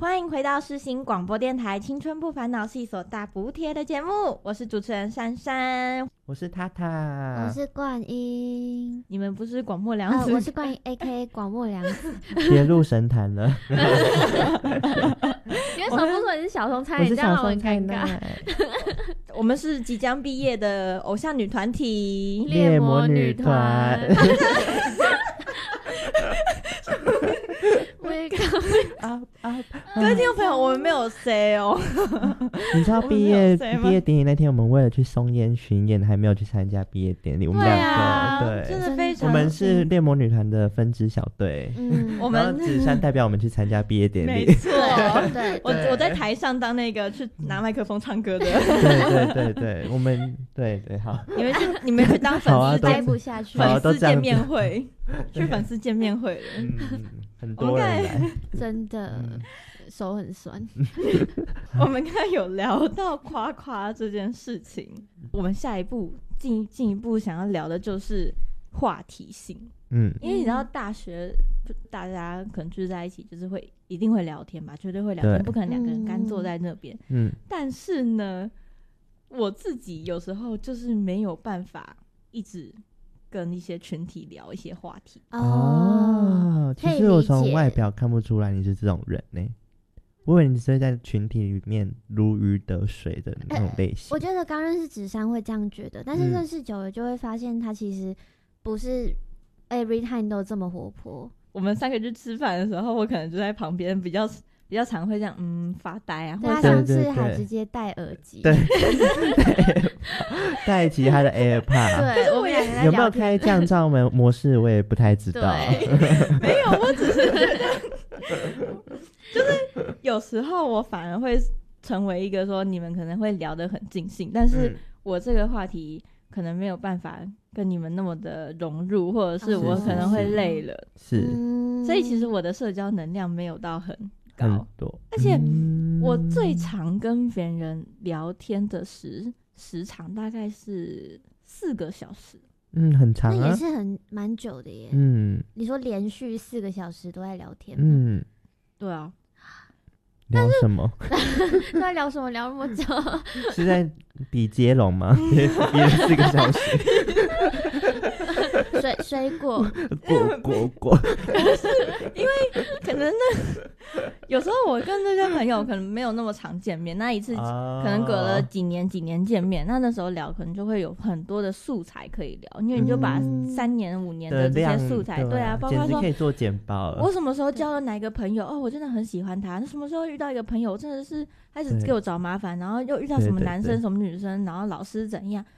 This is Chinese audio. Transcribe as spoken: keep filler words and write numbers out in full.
欢迎回到世新广播电台青春不烦恼系所大补贴的节目，我是主持人珊珊， 我是塔塔， 我是冠英。 你们不是广末凉子、 呃、我是冠英 A K A 广末凉子。 别入神坛了。 你为什么不说你是小松菜？你这样让我很尴尬。 我们是即将毕业的偶像女团体猎魔女团。 啊啊！各位听众朋友，我们没有 say 哦。 你知道毕业毕业典礼那天，我们为了去松烟巡演，还没有去参加毕业典礼。我们两个、 啊、 对， 真的非常。 我们是猎魔女团的分支小队， 嗯， 我们子珊代表我们去参加毕业典礼。 没错， 对， 我我在台上当那个去拿麦克风唱歌的。 对对对对，我们对对好。 你们去你们去当粉丝待不下去， 粉丝见面会，去粉丝见面会了。 嗯，很多人来， 真的、嗯、手很酸。 我们刚刚有聊到夸夸这件事情，我们下一步进进一步想要聊的就是话题性。嗯，因为你知道大学大家可能聚在一起，就是会一定会聊天吧，绝对会聊天，不可能两个人干坐在那边。嗯，但是呢，我自己有时候就是没有办法一直跟一些群体聊一些话题。 哦，其实我从外表看不出来你是这种人呢、欸。我以为你是会在群体里面如鱼得水的那种类型、欸。 我觉得刚认识芷珊会这样觉得，但是认识久了就会发现他其实不是 every time 都这么活泼。 我们三个去吃饭的时候，我可能就在旁边比较比较常会这样嗯发呆啊。 对，他上次还直接戴耳机， 对，戴起他的 AirPod。 对，我们两个在有没有开降噪模模式？我也不太知道。 没有，我只是觉得，就是有时候我反而会成为一个说你们可能会聊得很尽兴，但是我这个话题可能没有办法跟你们那么的融入，或者是我可能会累了。 是， 所以其实我的社交能量没有到很高， 很多， 而且我最常跟别人聊天的时时长大概是四个小时。 嗯，很长啊， 那也是很蛮久的耶。嗯，你说连续四个小时都在聊天吗？嗯， 对啊。 聊什么？ 都在聊什么？聊那么久？ 是在比接龙吗？比了四个小时。 水水果果果果， 不是因为可能那有时候我跟这些朋友可能没有那么常见面，那一次可能隔了几年几年见面，那那时候聊可能就会有很多的素材可以聊，因为你就把三年五年的这些素材，对啊，包括说可以做简报了。 我什么时候交了哪一个朋友，哦，我真的很喜欢他，那什么时候遇到一个朋友，真的是开始给我找麻烦，然后又遇到什么男生什么女生，然后老师怎样。